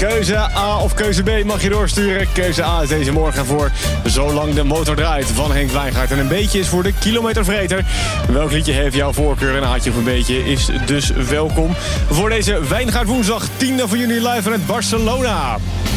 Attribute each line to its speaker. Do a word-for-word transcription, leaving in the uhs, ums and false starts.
Speaker 1: Keuze A of keuze B mag je doorsturen. Keuze A is deze morgen voor Zolang de motor draait van Henk Wijngaard. En een beetje is voor de kilometervreter. Welk liedje heeft jouw voorkeur? Een haatje of een beetje is dus welkom voor deze Wijngaard woensdag tien van juni live vanuit Barcelona.